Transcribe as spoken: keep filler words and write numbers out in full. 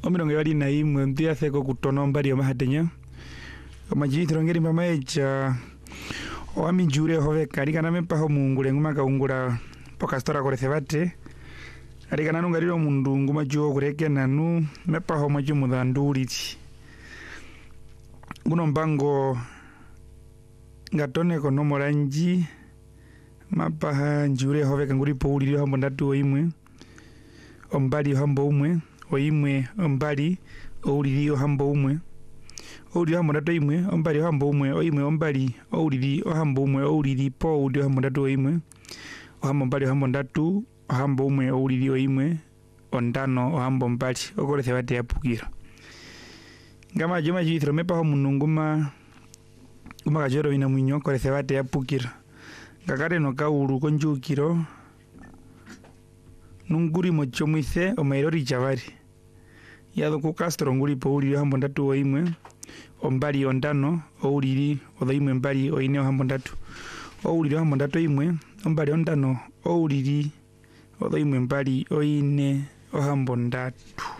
omirongo ibari na imwe mpiatheko kutono mbari omahatenya omajithiro ngeri mama echa oami jure hove kari kana mepaho mungule nguma kaungura pokastora korese bate ari kana nungariro mundu nguma juo kureke nanu mepaho maji mudhanduriti guno mbango ngatone kono moranji mapaha jure hove kanguri pouliro hambo ndatu oimwe ombali hambo umwe oimwe ombali ouliro hambo umwe ouliro hambo ndatu imwe ombali hambo umwe oimwe ombali ouliro hambo umwe ouliro po ouliro hambo ndatu oimwe ohambo mbali hambo ndatu ohambo umwe ouliro oimwe ondano ohambo mbali okorese bate yapukira ngama joma jithiro mepaho mununguma uma kajoro ina mwinyo korese bate yapukira ngakare no kaulu konjukiro nunguri mocho mwise omairori chavari yado ku castro nguri po uli hambo ndatu oimwe ombali ondano ouliri odoimwe mbali oine hambo ndatu ouliri hambo ndatu imwe ombali ondano ouliri odoimwe mbali oine ohambo ndatu